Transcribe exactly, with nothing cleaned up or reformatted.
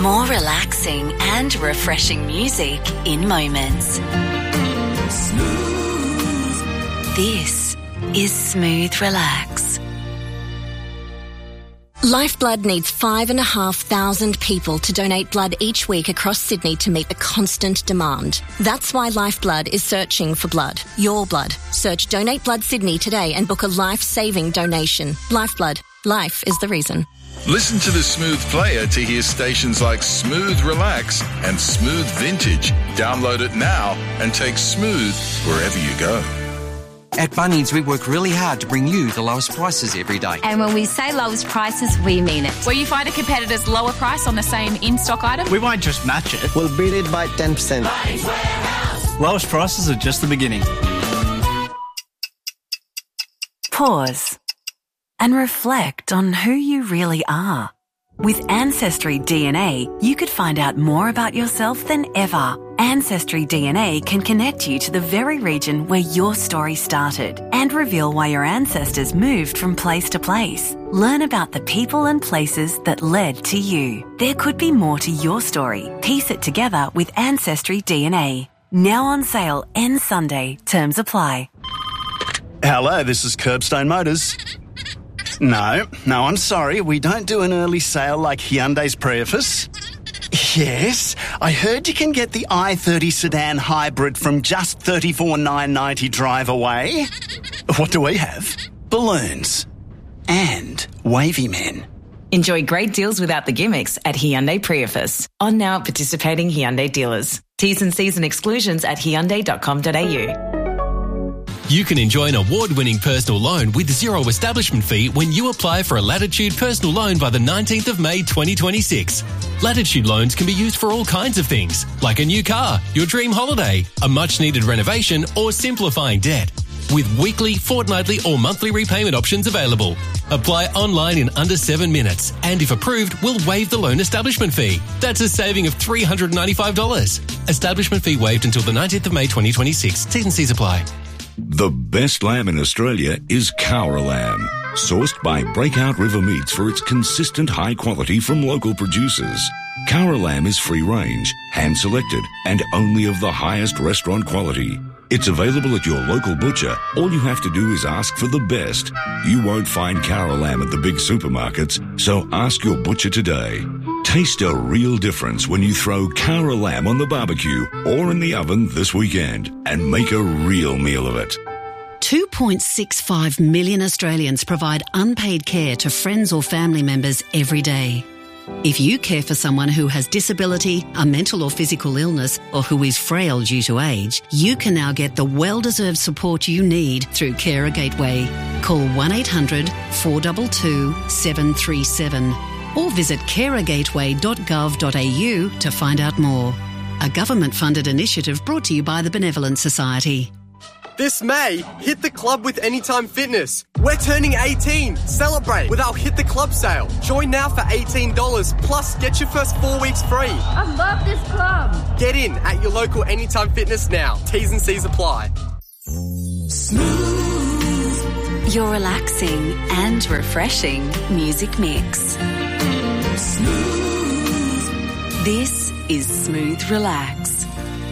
More relaxing and refreshing music in moments. Smooth. This is Smooth Relax. Lifeblood needs five and a half thousand people to donate blood each week across Sydney to meet the constant demand. That's why Lifeblood is searching for blood. Your blood. Search Donate Blood Sydney today and book a life-saving donation. Lifeblood. Life is the reason. Listen to the Smooth Player to hear stations like Smooth Relax and Smooth Vintage. Download it now and take Smooth wherever you go. At Bunnings, we work really hard to bring you the lowest prices every day. And when we say lowest prices, we mean it. Where you find a competitor's lower price on the same in-stock item, we won't just match it. We'll beat it by ten percent. Bunnings Warehouse. Lowest prices are just the beginning. Pause and reflect on who you really are. With Ancestry D N A, you could find out more about yourself than ever. Ancestry D N A can connect you to the very region where your story started and reveal why your ancestors moved from place to place. Learn about the people and places that led to you. There could be more to your story. Piece it together with Ancestry D N A. Now on sale, ends Sunday. Terms apply. Hello, this is Curbstone Motors. No, no, I'm sorry. We don't do an early sale like Hyundai's Prius. Yes, I heard you can get the i thirty sedan hybrid from just thirty-four thousand nine hundred ninety drive away. What do we have? Balloons. And wavy men. Enjoy great deals without the gimmicks at Hyundai Prius. On now at participating Hyundai dealers. T's and C's and exclusions at hyundai dot com dot a u. You can enjoy an award-winning personal loan with zero establishment fee when you apply for a Latitude personal loan by the nineteenth of May twenty twenty-six. Latitude loans can be used for all kinds of things, like a new car, your dream holiday, a much-needed renovation, or simplifying debt. With weekly, fortnightly, or monthly repayment options available. Apply online in under seven minutes, and if approved, we'll waive the loan establishment fee. That's a saving of three hundred ninety-five dollars. Establishment fee waived until the nineteenth of May twenty twenty-six. T's and C's apply. The best lamb in Australia is Cowra lamb, sourced by Breakout River Meats for its consistent high quality from local producers. Cowra lamb is free-range, hand-selected, and only of the highest restaurant quality. It's available at your local butcher. All you have to do is ask for the best. You won't find Cowra lamb at the big supermarkets, so ask your butcher today. Taste a real difference when you throw Cowra lamb on the barbecue or in the oven this weekend and make a real meal of it. two point six five million Australians provide unpaid care to friends or family members every day. If you care for someone who has disability, a mental or physical illness, or who is frail due to age, you can now get the well-deserved support you need through Carer Gateway. Call one eight hundred four two two seven three seven or visit carer gateway dot gov dot a u to find out more. A government-funded initiative brought to you by the Benevolent Society. This May, hit the club with Anytime Fitness. We're turning eighteen. Celebrate with our Hit the Club sale. Join now for eighteen dollars, plus get your first four weeks free. I love this club. Get in at your local Anytime Fitness now. T's and C's apply. Smooth. Your relaxing and refreshing music mix. Smooth. This is Smooth Relax.